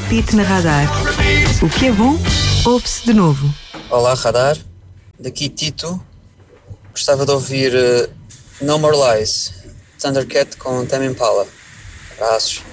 Repite na Radar. O que é bom, ouve-se de novo. Olá, Radar. Daqui Tito. Gostava de ouvir No More Lies, Thundercat com Tame Impala. Abraços.